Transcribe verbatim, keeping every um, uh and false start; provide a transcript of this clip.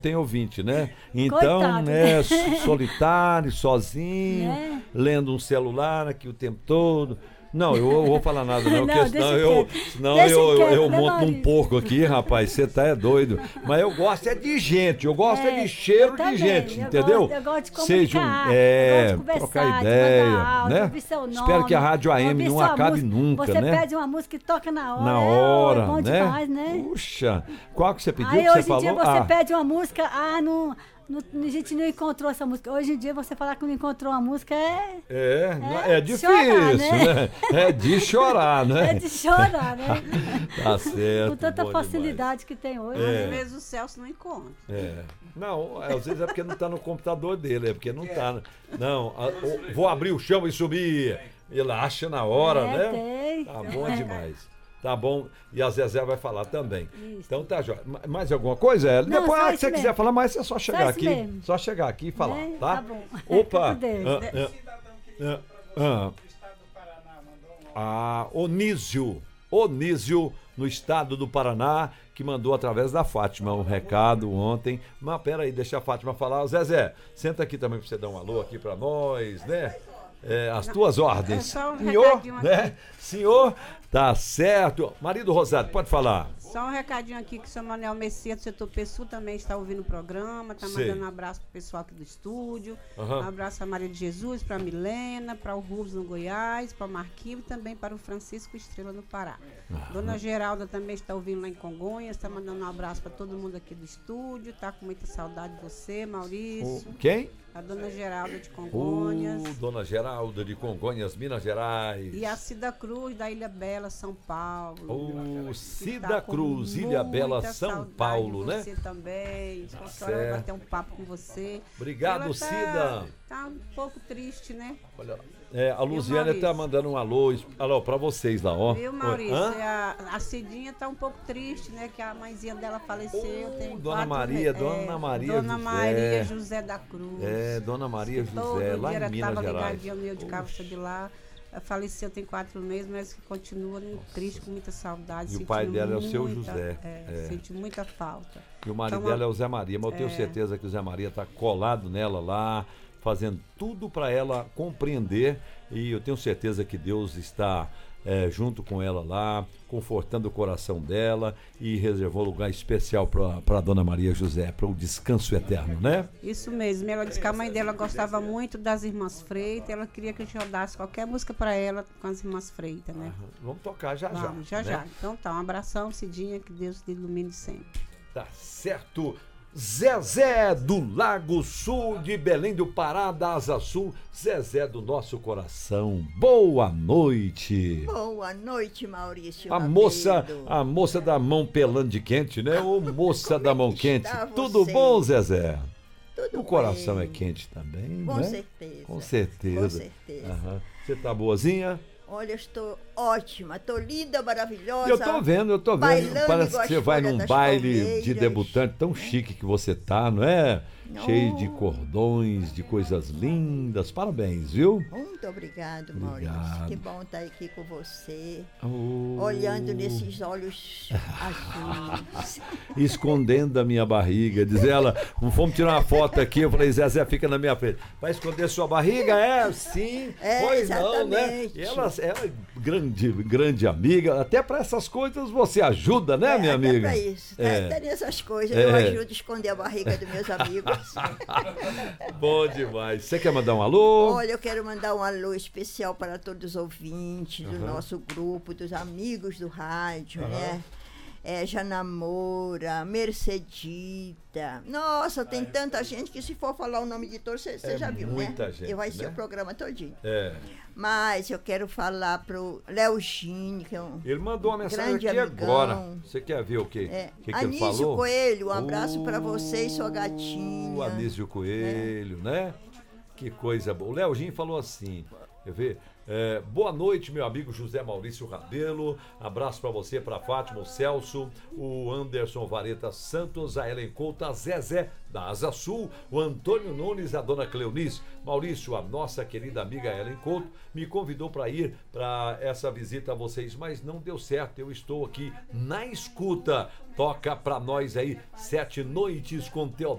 tem ouvinte, né? Então, Coitado, né, né? solitário, sozinho, Né? lendo um celular aqui o tempo todo. Não, eu não vou falar nada não, Não, porque senão deixa eu, quieto. senão Deixa eu, eu, quieto, eu né, monto num Maurício? porco aqui, rapaz, você tá é doido. Mas eu gosto é de gente, eu gosto é, É, de cheiro eu de também, gente, eu entendeu? gosto- eu gosto de Seja um- comunicar, é, eu gosto de conversar, trocar de ideia, mandar áudio, né? ouvir seu nome, Espero que a Rádio A M ouvir não sua acabe música. nunca, Você né? pede uma música e toca na hora. Na é, hora, é bom né? demais, né? Puxa, qual que você pediu Aí que você hoje em dia falou? você Ah, pede uma música, ah, não, não, a gente não encontrou essa música. Hoje em dia você falar que não encontrou uma música é, é, é, é difícil, chorar, né? né? É de chorar, né? é de chorar, né? Tá certo. Com tanta bom facilidade que tem hoje. É. Às vezes o Celso não encontra. demais. É. Não, às vezes é porque não tá no computador dele, é porque não tá. Não, a- o- vou abrir o chão e subir. Ele acha na hora, É, né? tem. Tá bom demais. Tá bom. E a Zezé vai falar também. Isso. Então tá, jóia. Ma- Mais alguma coisa, Ela? Não, Depois, só ah, se isso você quiser mesmo. falar mais, é só chegar isso aqui. mesmo. Só chegar aqui e falar, Né? tá? Tá bom. Opa! Com Deus. ah, ah, ah, ah. Ah, Onísio, Onísio, no estado do Paraná, que mandou através da Fátima um recado ontem. Mas peraí, deixa a Fátima falar. Zezé, senta aqui também pra você dar um alô aqui pra nós, né? É, as tuas ordens. é só um Senhor, recadinho aqui. né? Senhor, tá certo. Marido Rosário, pode falar. Só um recadinho aqui que o seu Manuel Messias do setor Pessoa também está ouvindo o programa, está Sei. mandando um abraço pro pessoal aqui do estúdio. Aham. Um abraço a Maria de Jesus, para a Milena, para o Rubens no Goiás, para o Marquinhos e também para o Francisco Estrela no Pará. Dona Geralda também está ouvindo lá em Congonhas, está mandando um abraço para todo mundo aqui do estúdio, está com muita saudade de você, Maurício. O- Quem? A Dona Geralda de O Congonhas. Dona Geralda de Congonhas, Minas Gerais. E a Cida Cruz, da Ilha Bela, São Paulo. O que Cida tá com Cruz, Ilha Bela, muita São saudade Paulo, de né? Você também. Tá A senhora vai certo. bater um papo com você. Obrigado, Ela tá- Cida. Tá um pouco triste, né? Olha, é, a Luziane Maurício? tá mandando um alô, es- alô pra vocês lá, ó. Viu, Oi, Maurício? hã? É A, a Cidinha tá um pouco triste, né? Que a mãezinha dela faleceu. Oh, tem Dona quatro Maria, me- Dona Maria Dona José. Maria José da Cruz. É, Dona Maria Todo José, lá dia em ela Minas tava Gerais. ligadinha meu de calça de lá. Ela faleceu tem quatro meses, mas que continua né, triste, com muita saudade. E o pai sentindo dela é o seu muita- José. É, É. senti muita falta. E o marido Então, dela é o Zé Maria, mas eu tenho é. certeza que o Zé Maria tá colado nela lá, fazendo tudo para ela compreender. E eu tenho certeza que Deus está é, junto com ela lá, confortando o coração dela e reservou um lugar especial para a Dona Maria José, para o descanso eterno, né? Isso mesmo. Ela disse que a mãe dela gostava muito das Irmãs Freitas. Ela queria que a gente rodasse qualquer música para ela com as Irmãs Freitas, né? Vamos tocar já já. Vamos, já, né? já. Então tá, um abração, Cidinha, que Deus te ilumine sempre. Tá certo. Zezé do Lago Sul de Belém do Pará, da Asa Sul. Zezé do nosso coração. Boa noite. Boa noite, Maurício. A moça, Rabelo. a moça da mão pelando de quente, né? Ô moça Como da é mão que quente. está Tudo você? bom, Zezé? Tudo O coração bem. é quente também, Com né? certeza. Com certeza. Com certeza. Aham. Você tá boazinha? Olha, eu estou ótima, estou linda, maravilhosa. Eu tô vendo, eu tô vendo. bailando Parece igual que você as vai folhas num das baile palmeiras. de debutante tão chique que você tá, não é? Cheio de Oh. cordões, de coisas lindas. Parabéns, viu? Muito obrigado, Obrigado. Maurício. Que bom estar aqui com você, Oh. olhando nesses olhos azuis. Escondendo a minha barriga. Diz ela, fomos tirar uma foto aqui, eu falei, Zezé, fica na minha frente. Vai esconder sua barriga? É, sim. É, pois não, né? exatamente. E ela, ela é grande, grande amiga. Até para essas coisas você ajuda, né, É, minha até amiga? pra isso. Tá, É. tá nessas coisas, É. eu ajudo a esconder a barriga dos meus amigos. Bom demais. Você quer mandar um alô? Olha, eu quero mandar um alô especial para todos os ouvintes do nosso grupo, dos amigos do rádio, né? É, Janamora, Mercedita. Nossa, tem tanta gente que se for falar o nome de todos, você É já viu, muita né? gente, E vai ser né? o programa todinho. É. Mas eu quero falar pro Léo Gini, que é um... Ele mandou uma mensagem Grande aqui amigão. agora. Você quer ver o quê? É, que, que ele Anísio falou? Coelho, um abraço para Uh, você e sua gatinha. O Anísio Coelho, né? Que coisa boa. O Léozinho falou assim, quer ver? É, boa noite, meu amigo José Maurício Rabelo. Abraço para você, para Fátima, o Celso, o Anderson Vareta Santos, a Ellen Couto, a Zezé da Asa Sul, o Antônio Nunes, a dona Cleonice. Maurício, a nossa querida amiga Ellen Couto, me convidou para ir para essa visita a vocês, mas não deu certo. Eu estou aqui na escuta. Toca para nós aí, Sete Noites com Teodoro.